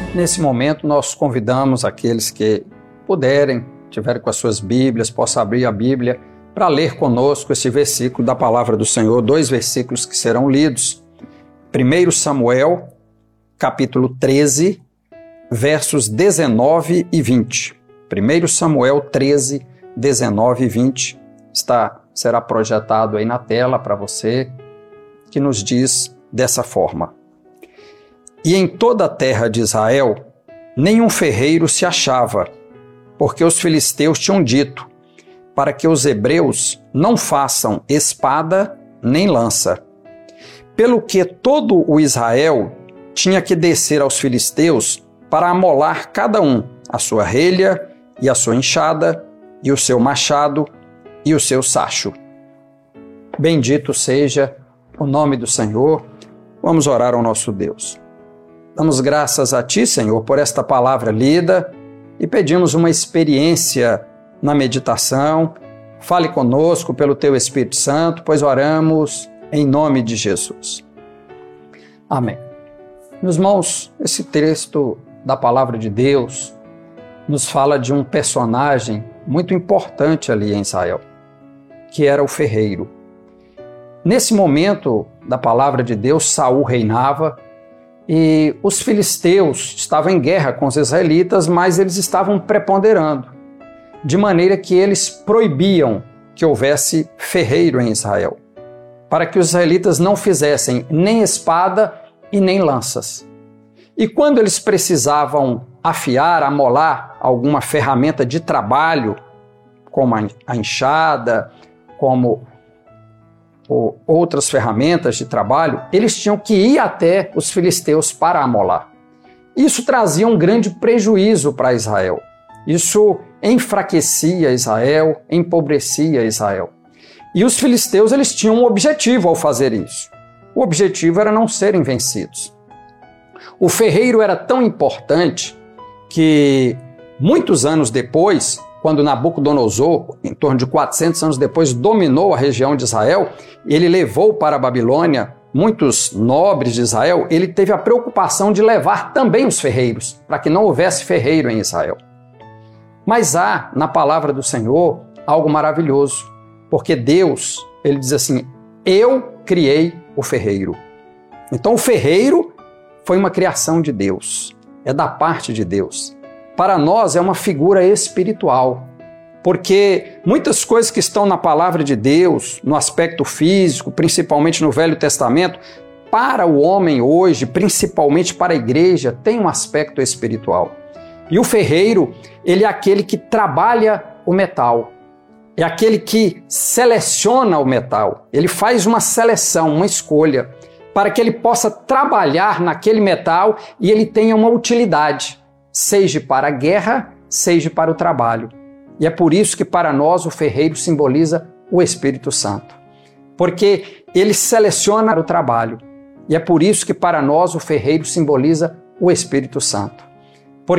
Nesse momento, nós convidamos aqueles que puderem, tiverem com as suas Bíblias, possam abrir a Bíblia para ler conosco esse versículo da Palavra do Senhor, 2 versículos que serão lidos. 1 Samuel, capítulo 13, versos 19 e 20. 1 Samuel 13, 19 e 20 será projetado aí na tela para você, que nos diz dessa forma. E em toda a terra de Israel, nenhum ferreiro se achava, porque os filisteus tinham dito, para que os hebreus não façam espada nem lança. Pelo que todo o Israel tinha que descer aos filisteus para amolar cada um a sua relha e a sua enxada e o seu machado e o seu sacho. Bendito seja o nome do Senhor. Vamos orar ao nosso Deus. Damos graças a Ti, Senhor, por esta palavra lida e pedimos uma experiência na meditação. Fale conosco pelo Teu Espírito Santo, pois oramos em nome de Jesus. Amém. Meus irmãos, esse texto da palavra de Deus nos fala de um personagem muito importante ali em Israel, que era o ferreiro. Nesse momento da palavra de Deus, Saul reinava e os filisteus estavam em guerra com os israelitas, mas eles estavam preponderando, de maneira que eles proibiam que houvesse ferreiro em Israel, para que os israelitas não fizessem nem espada e nem lanças. E quando eles precisavam afiar, amolar alguma ferramenta de trabalho, como a enxada, como outras ferramentas de trabalho, eles tinham que ir até os filisteus para amolar. Isso trazia um grande prejuízo para Israel. Isso enfraquecia Israel, empobrecia Israel. E os filisteus, eles tinham um objetivo ao fazer isso. O objetivo era não serem vencidos. O ferreiro era tão importante que muitos anos depois, quando Nabucodonosor, em torno de 400 anos depois, dominou a região de Israel, ele levou para a Babilônia muitos nobres de Israel, ele teve a preocupação de levar também os ferreiros, para que não houvesse ferreiro em Israel. Mas há, na palavra do Senhor, algo maravilhoso, porque Deus, ele diz assim, eu criei o ferreiro. Então o ferreiro foi uma criação de Deus, é da parte de Deus. Para nós é uma figura espiritual, porque muitas coisas que estão na palavra de Deus, no aspecto físico, principalmente no Velho Testamento, para o homem hoje, principalmente para a igreja, tem um aspecto espiritual. E o ferreiro, ele é aquele que trabalha o metal, é aquele que seleciona o metal, ele faz uma seleção, uma escolha, para que ele possa trabalhar naquele metal e ele tenha uma utilidade, seja para a guerra, seja para o trabalho. E é por isso que para nós o ferreiro simboliza o Espírito Santo, porque ele seleciona o trabalho. E é por isso que para nós o ferreiro simboliza o Espírito Santo.